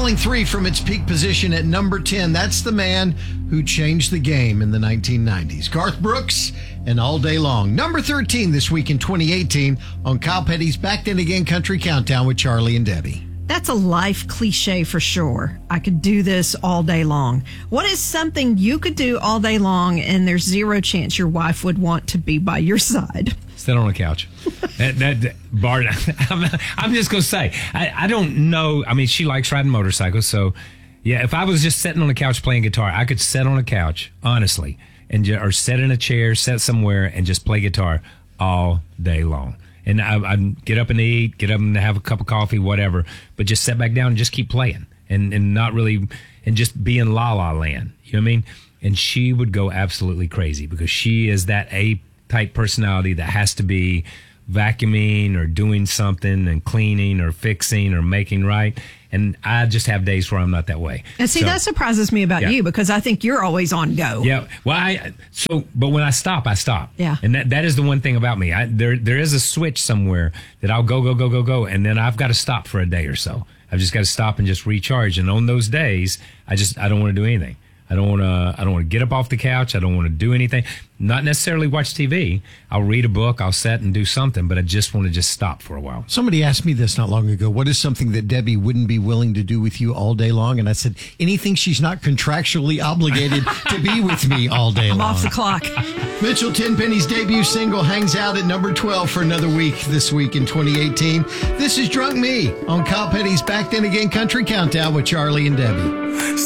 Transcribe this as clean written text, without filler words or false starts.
falling 3 from its peak position at number 10. That's the man who changed the game in the 1990s. Garth Brooks and All Day Long. Number 13 this week in 2018 on Kyle Petty's Back Then Again Country Countdown with Charlie and Debbie. That's a life cliche for sure. I could do this all day long. What is something you could do all day long and there's zero chance your wife would want to be by your side? Sit on a couch. Bart, I'm just going to say, I don't know. I mean, she likes riding motorcycles. So, yeah, if I was just sitting on a couch playing guitar, I could sit on a couch, honestly, or sit in a chair, sit somewhere and just play guitar all day long. And I'd get up and eat, get up and have a cup of coffee, whatever, but just sit back down and just keep playing and not really, and just be in la-la land. You know what I mean? And she would go absolutely crazy because she is that A-type personality that has to be vacuuming or doing something and cleaning or fixing or making right. And I just have days where I'm not that way. And see, that surprises me about you because I think you're always on go. Yeah. Well, but when I stop, I stop. Yeah. And that is the one thing about me. There is a switch somewhere that I'll go. And then I've got to stop for a day or so. I've just got to stop and just recharge. And on those days, I don't want to do anything. I don't want to get up off the couch. I don't want to do anything. Not necessarily watch TV. I'll read a book. I'll sit and do something, but I just want to just stop for a while. Somebody asked me this not long ago. What is something that Debbie wouldn't be willing to do with you all day long? And I said, anything she's not contractually obligated to be with me all day long. I'm off the clock. Mitchell Tenpenny's debut single hangs out at number 12 for another week this week in 2018. This is Drunk Me on Kyle Petty's Back Then Again Country Countdown with Charlie and Debbie.